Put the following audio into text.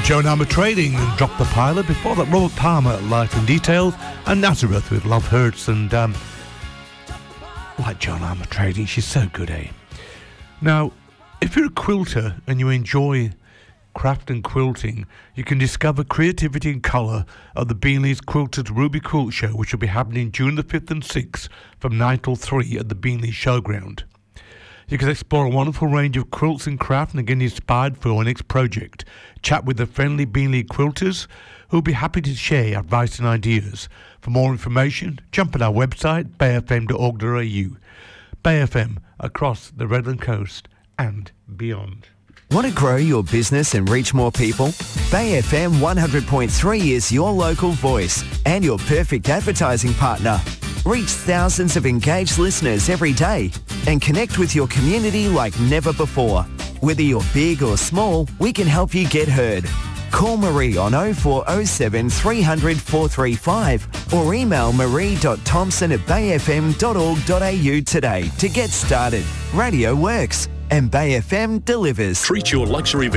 Joan Armour Trading and Drop the Pilot. Before that, Robert Palmer, Life in Detail, and Nazareth with Love Hurts. And like Joan Armour Trading, she's so good, eh? Now, if you're a quilter and you enjoy craft and quilting, you can discover creativity and colour at the Beanley's Quilters Ruby Quilt Show, which will be happening June the 5th and 6th from 9 till 3 at the Beanley Showground. You can explore a wonderful range of quilts and craft and get inspired for your next project. Chat with the friendly Beanley quilters who will be happy to share advice and ideas. For more information, jump on our website, bayfm.org.au. Bay FM, across the Redland Coast and beyond. Want to grow your business and reach more people? Bay FM 100.3 is your local voice and your perfect advertising partner. Reach thousands of engaged listeners every day and connect with your community like never before. Whether you're big or small, we can help you get heard. Call Marie on 0407 300 435 or email marie.thompson@bayfm.org.au today to get started. Radio works and Bay FM delivers. Treat your luxury